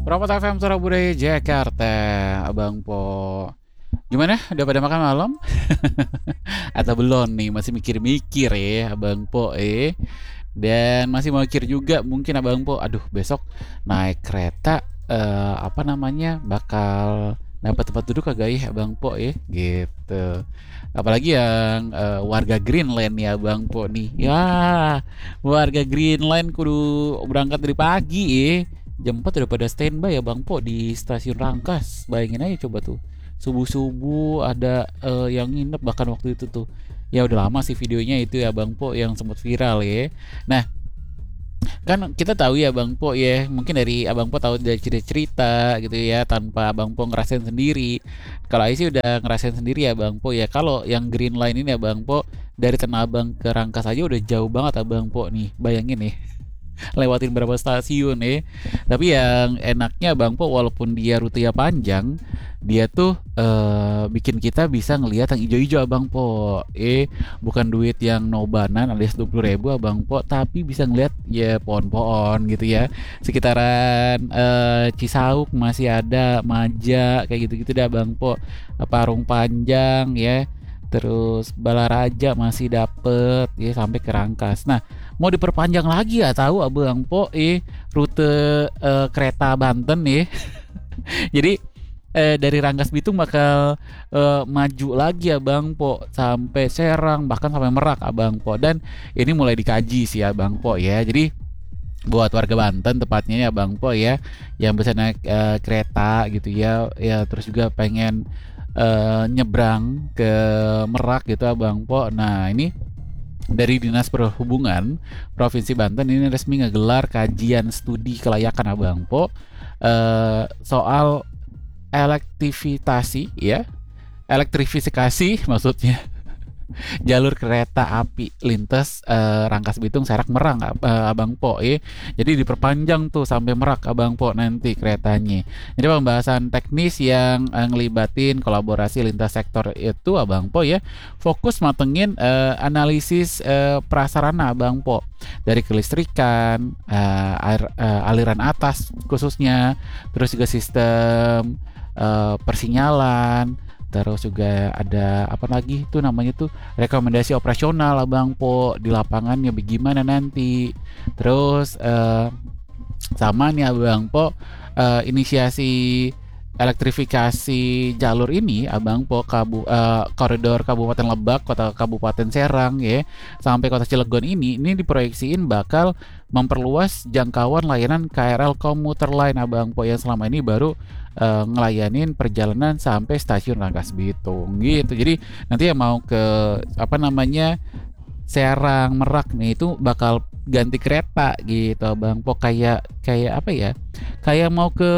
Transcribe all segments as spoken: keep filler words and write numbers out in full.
Propot F M Surabaya Jakarta, Abang Po. Gimana? Udah pada makan malam? Atau belum nih? Masih mikir-mikir ya, Abang Po eh. Dan masih mau mikir juga mungkin Abang Po. Aduh, besok naik kereta eh, apa namanya? Bakal dapat tempat duduk kagak ya, Abang Po ya? Gitu. Apalagi yang eh, warga Greenland ya, Abang Po nih. Ya, warga Greenland kudu berangkat dari pagi ya. Jam empat udah pada standby ya Bang Po di stasiun Rangkas. Bayangin aja coba tuh. Subuh-subuh ada eh, yang nginep bahkan waktu itu tuh. Ya udah lama sih videonya itu ya Bang Po yang sempat viral ya. Nah, kan kita tahu ya Bang Po ya, mungkin dari Abang Po tahu dari cerita-cerita gitu ya tanpa Abang Po ngerasain sendiri. Kalau Aisy udah ngerasain sendiri ya Bang Po ya. Kalau yang Green Line ini ya Bang Po dari Tanah Abang ke Rangkas aja udah jauh banget Abang Po nih. Bayangin nih lewatin berapa stasiun ya. Tapi yang enaknya Bang Po walaupun dia rutenya panjang, dia tuh eh, bikin kita bisa ngelihat yang hijau-hijau Abang Po. Eh bukan duit yang nobanan alias dua puluh ribu Abang Po, tapi bisa ngelihat ya pohon-pohon gitu ya. Sekitaran eh, Cisauk masih ada Maja kayak gitu-gitu dah Bang Po. Parung Panjang ya. Terus Balaraja masih dapet ya sampai ke Rangkas. Nah, mau diperpanjang lagi ya tahu Abang Po eh rute eh, kereta Banten nih. Jadi eh, dari Rangkas Bitung bakal eh, maju lagi Abang Po sampai Serang bahkan sampai Merak Abang Po, dan ini mulai dikaji sih Abang Po ya. Jadi buat warga Banten tepatnya ya Bang Po ya yang bisa naik eh, kereta gitu ya ya terus juga pengen eh, nyebrang ke Merak gitu Abang Po. Nah, ini dari Dinas Perhubungan Provinsi Banten ini resmi ngegelar kajian studi kelayakan Abang Po eh, soal elektrifikasi ya, elektrifikasi maksudnya jalur kereta api lintas eh, Rangkas Bitung Serak Merang Ab- eh, Abang Po eh. Jadi diperpanjang tuh sampai Merak Abang Po nanti keretanya. Jadi pembahasan teknis yang eh, ngelibatin kolaborasi lintas sektor itu Abang Po ya. Fokus matengin eh, analisis eh, prasarana Abang Po. Dari kelistrikan, eh, air, eh, aliran atas khususnya, terus juga sistem eh, persinyalan, terus juga ada apa lagi itu namanya tuh rekomendasi operasional Abang Po di lapangannya bagaimana nanti. Terus eh, sama nih Abang Po eh, inisiasi elektrifikasi jalur ini Abang Po kabu, eh, koridor Kabupaten Lebak, kota Kabupaten Serang ya sampai kota Cilegon ini ini diproyeksiin bakal memperluas jangkauan layanan K R L komuter lain Abang Po yang selama ini baru eh, ngelayanin perjalanan sampai stasiun Rangkas Bitung gitu. Jadi nanti yang mau ke apa namanya Serang Merak nih itu bakal ganti kereta gitu Abang Po, kayak kayak apa ya? Kayak mau ke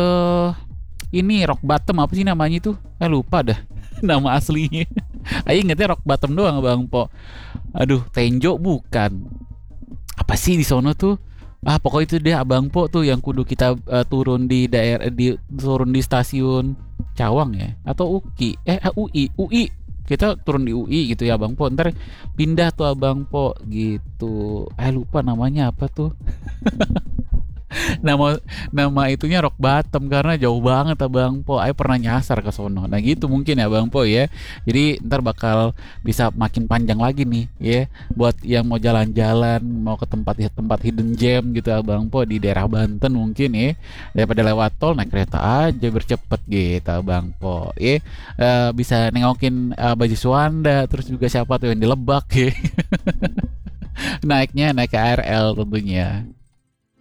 ini Rock Bottom apa sih namanya itu? Eh lupa dah nama aslinya. Ayo ingetnya Rock Bottom doang Bang Po. Aduh, Tenjo bukan. Apa sih di sono tuh? Ah pokoknya itu deh Abang Po tuh yang kudu kita eh, turun di daerah di turun di stasiun Cawang ya atau U K I eh ah, U I U I kita turun di U I gitu ya Abang Po, ntar pindah tuh Abang Po gitu. Eh lupa namanya apa tuh. nama nama itunya Rock Bottom karena jauh banget Abang Po. Ayo pernah nyasar ke sono. Nah gitu mungkin ya Bang Po ya. Jadi ntar bakal bisa makin panjang lagi nih ya buat yang mau jalan-jalan mau ke tempat tempat hidden gem gitu Abang Po di daerah Banten mungkin ya, daripada lewat tol naik kereta aja bercepet gitu Abang Po ya. Eh, bisa nengokin eh, Baju Suwanda terus juga siapa tuh yang di Lebak ya. Naiknya naik K R L tentunya.